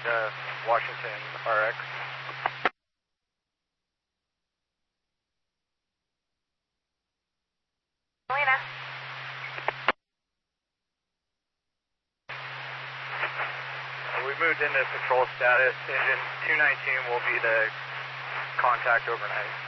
Washington RX. Elena. We moved into patrol status. Engine 219 will be the contact overnight.